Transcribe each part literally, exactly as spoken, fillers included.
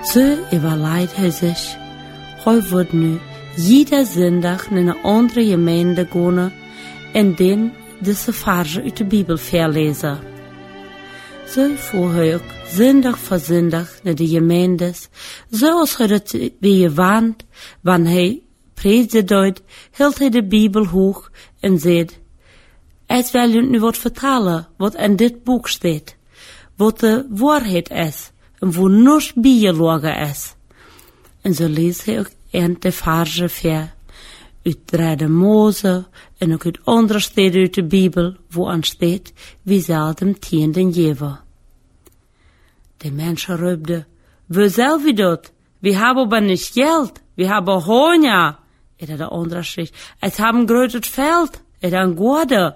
Zo überlegt hij zich, hij wordt nu jeder zondag naar een andere gemeente gaan en dan deze versen uit de Bijbel voorlezen. Zo voert hij ook zondag voor zondag naar de gemeentes, zoals hij dat weer gewaand, wanneer hij prezen deed, hield hij de Bijbel hoog en zei: Ik wil je nu wat vertellen wat in dit boek staat, wat de waarheid is en waar niets bijgelogen is. En zo leest hij ook in de versen voor uit derde Mose en ook uit andere steden uit de Bijbel, waarin staat wie zal hem tienden geven. De mensen roepten: We zelf wie dat? We hebben maar niet geld, we hebben honger. En de andere zegt: Het hebben groot het veld, en dan goede.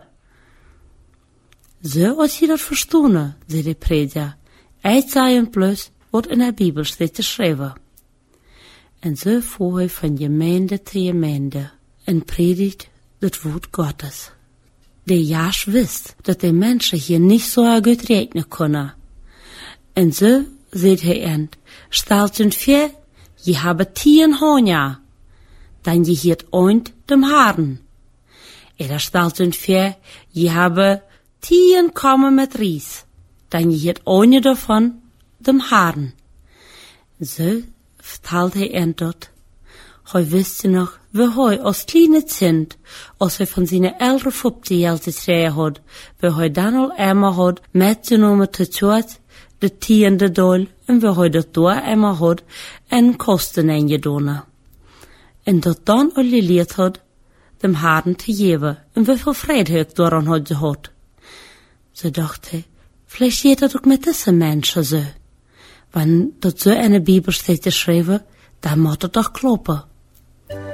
Zo als je dat verstonden, zei de prediker, ik zei hem plus wat in de Bijbel staat geschreven. En zo voer hij van gemeente te gemeente en predikt het woord Gottes. De Jaas wist dat de mensen hier niet zo goed rekenen konden. En zo zei hij eind, stelt je voor, je hebt tien honger, dan je hiert ooit dem haren. En dan stelt je voor, je hebt tien kommen met ries, dan je hiert ooit daarvan dem haren. Zo vertelde hij eind dat. Hij wist nog, we hij als kleine kind, als hij van zijn oudere fupte geld gekregen had, we hij dan al eenmaal had metgenomen te tjoet, de tiende dol, en we hij dat door eenmaal had en kosten ingedaan. En dat dan al geleerd had, dem haren te geven, en we veel vrede hij daaraan had gehad. Zo dacht hij, vielleicht geht dat ook met deze mensen zo. Wanneer dat zo in de Bijbel staat geschreven, dan moet het toch kloppen.